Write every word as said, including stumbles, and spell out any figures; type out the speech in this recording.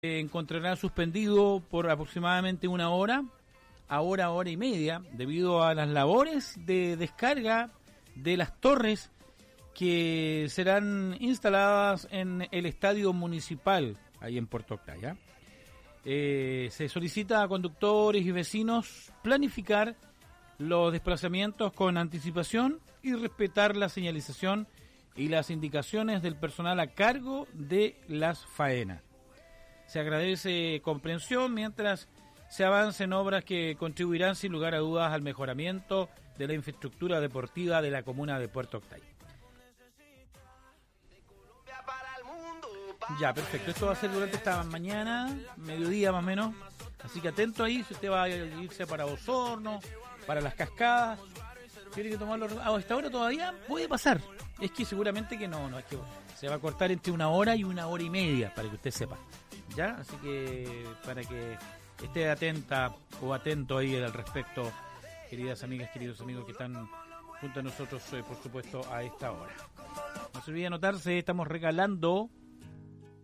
encontrará suspendido por aproximadamente una hora, a hora, hora y media, debido a las labores de descarga de las torres que serán instaladas en el estadio municipal, ahí en Puerto Octaya. Eh, se solicita a conductores y vecinos planificar los desplazamientos con anticipación y respetar la señalización y las indicaciones del personal a cargo de las faenas. Se agradece comprensión mientras se avancen obras que contribuirán sin lugar a dudas al mejoramiento de la infraestructura deportiva de la comuna de Puerto Octaya. Ya, perfecto. Esto va a ser durante esta mañana, mediodía más o menos. Así que atento ahí, si usted va a irse para Osorno, para las cascadas, tiene que tomarlo a esta hora todavía, puede pasar. Es que seguramente que no, no, es que se va a cortar entre una hora y una hora y media, para que usted sepa. ¿Ya? Así que para que esté atenta o atento ahí al respecto, queridas amigas, queridos amigos que están junto a nosotros, eh, por supuesto, a esta hora. No se olvide anotarse, estamos regalando